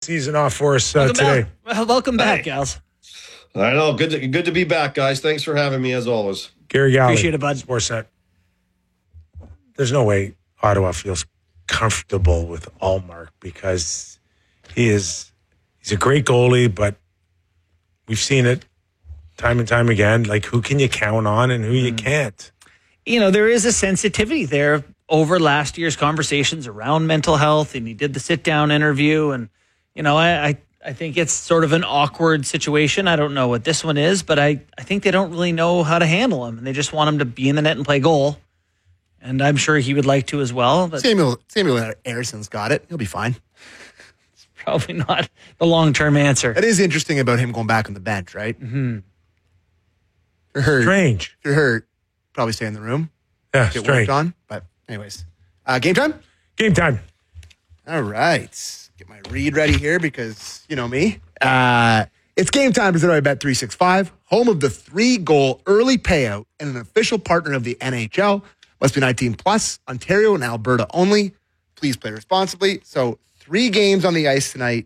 season off for us today. Welcome back, gals. I know. Good to be back, guys. Thanks for having me, as always. Gary Galley. Appreciate it, bud. Sportsnet. There's no way Ottawa feels comfortable with Ullmark because he's a great goalie, but we've seen it time and time again. Like, who can you count on and who you can't? You know, there is a sensitivity there over last year's conversations around mental health, and he did the sit-down interview, and, you know, I think it's sort of an awkward situation. I don't know what this one is, but I think they don't really know how to handle him, and they just want him to be in the net and play goal. And I'm sure he would like to as well. But Samuel Erson's got it. He'll be fine. It's probably not the long-term answer. It is interesting about him going back on the bench, right? Mm-hmm. If you're hurt. Strange. If you're hurt, probably stay in the room. Yeah, Get strange. worked on. But anyways, game time? Game time. All right. Get my read ready here because you know me. It's game time presented by Bet365, home of the 3-goal early payout and an official partner of the NHL. Must be 19 plus, Ontario and Alberta only. Please play responsibly. So 3 games on the ice tonight.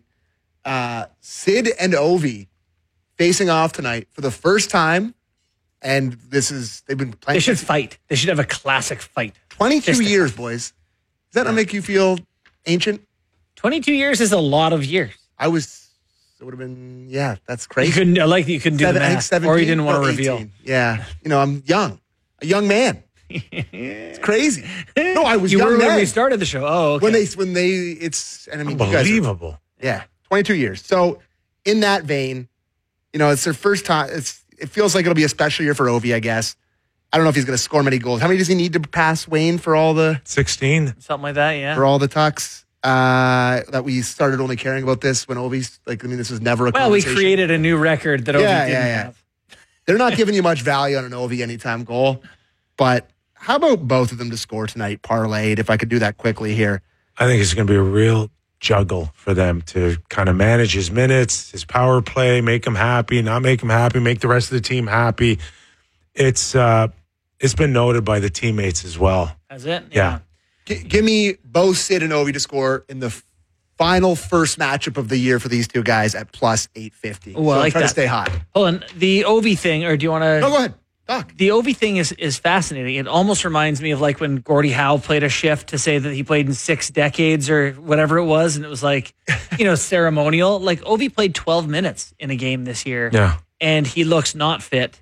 Sid and Ovi facing off tonight for the first time. And they've been playing. They should fight. They should have a classic fight. 22 years, boys. Does that not make you feel ancient? 22 years is a lot of years. It would have been, that's crazy. You couldn't do the math, 17, or you didn't want to 18. reveal. Yeah. You know, I'm young. A young man. It's crazy. No, I was You young were when then. we started the show. Oh, okay. And I mean, you guys are- Unbelievable. yeah, 22 years. So in that vein, you know, it's their first time. It feels like it'll be a special year for Ovi, I guess. I don't know if he's going to score many goals. How many does he need to pass Wayne for all the 16. Something like that, yeah. for all the tucks? That we started only caring about this when Ovi's this was never a Well, we conversation. created a new record that Ovi didn't have. They're not giving you much value on an Ovi anytime goal, but how about both of them to score tonight, parlayed, if I could do that quickly here? I think it's going to be a real juggle for them to kind of manage his minutes, his power play, make him happy, not make him happy, make the rest of the team happy. It's been noted by the teammates as well. Has it? Yeah. Give me both Sid and Ovi to score in the final first matchup of the year for these two guys at plus 850. Ooh, I like try to that. stay hot. Hold on. The Ovi thing, or do you want to... No, go ahead. Talk. The Ovi thing is fascinating. It almost reminds me of like when Gordie Howe played a shift to say that he played in 6 decades or whatever it was. And it was like, ceremonial. Like Ovi played 12 minutes in a game this year. Yeah. And he looks not fit.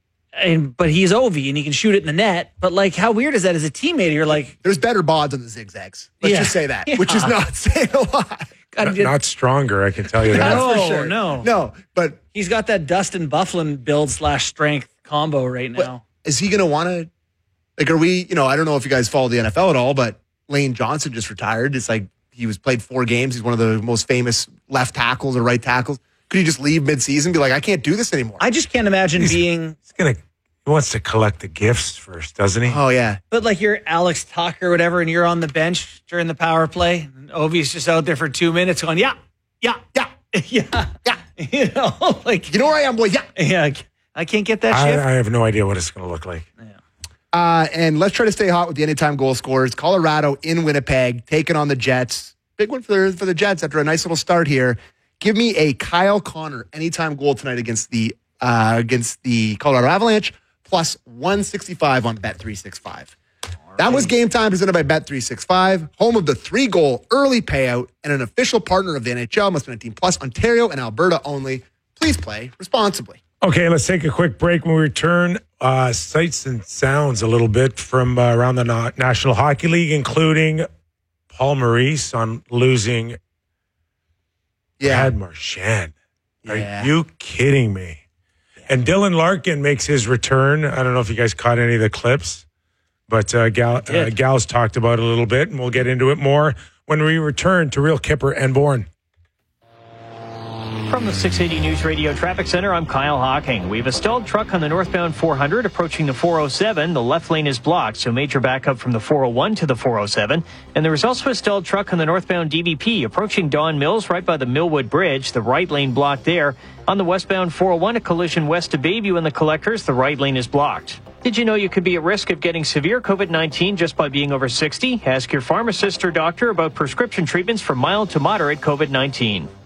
But he's Ovi and he can shoot it in the net. But like, how weird is that as a teammate? You're like... There's better bods on the zigzags. Let's just say that, which is not saying a lot. Not stronger, I can tell you that. That's for sure. No, but... He's got that Dustin Byfuglien build/strength combo right now. Is he going to want to... Like, are we... I don't know if you guys follow the NFL at all, but Lane Johnson just retired. It's like he played 4 games. He's one of the most famous left tackles or right tackles. Could he just leave midseason and be like, I can't do this anymore? I just can't imagine being... He wants to collect the gifts first, doesn't he? Oh, yeah. But like you're Alex Tucker or whatever, and you're on the bench during the power play. And Ovi's just out there for 2 minutes going, yeah. You know where I am, boy. Yeah. I can't get that shift. I have no idea what it's going to look like. And let's try to stay hot with the anytime goal scorers. Colorado in Winnipeg, taking on the Jets. Big one for the Jets after a nice little start here. Give me a Kyle Connor anytime goal tonight against the Colorado Avalanche. Plus 165 on Bet365. That was Game Time presented by Bet365, home of the 3-goal early payout and an official partner of the NHL. Must be 19 plus, Ontario and Alberta only. Please play responsibly. Okay, let's take a quick break. When we return, sights and sounds a little bit from around the National Hockey League, including Paul Maurice on losing Brad Marchand. Are you kidding me? And Dylan Larkin makes his return. I don't know if you guys caught any of the clips, but Gal's talked about it a little bit, and we'll get into it more when we return to Real Kipper and Bourne. From the 680 News Radio Traffic Center, I'm Kyle Hocking. We have a stalled truck on the northbound 400 approaching the 407. The left lane is blocked, so major backup from the 401 to the 407. And there is also a stalled truck on the northbound DVP approaching Don Mills right by the Millwood Bridge. The right lane blocked there. On the westbound 401, a collision west of Bayview and the Collectors. The right lane is blocked. Did you know you could be at risk of getting severe COVID-19 just by being over 60? Ask your pharmacist or doctor about prescription treatments for mild to moderate COVID-19.